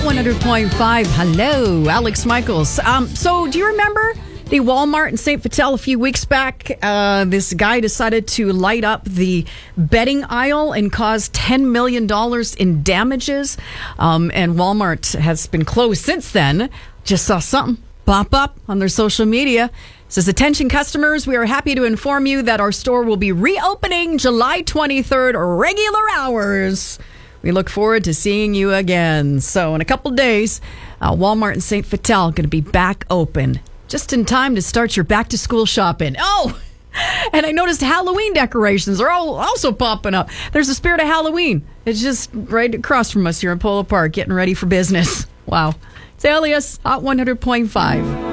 100.5. Hello, Alex Michaels. So do you remember the Walmart in St. Vital a few weeks back? This guy decided to light up the betting aisle and cause $10 million in damages. And Walmart has been closed since then. Just saw something pop up on their social media. It says, attention customers, we are happy to inform you that our store will be reopening July 23rd, regular hours. We look forward to seeing you again. So in a couple days, Walmart in St. Vital going to be back open just in time to start your back-to-school shopping. Oh, and I noticed Halloween decorations are also popping up. There's the Spirit of Halloween. It's just right across from us here in Polo Park, getting ready for business. Wow. It's Alias, Hot 100.5.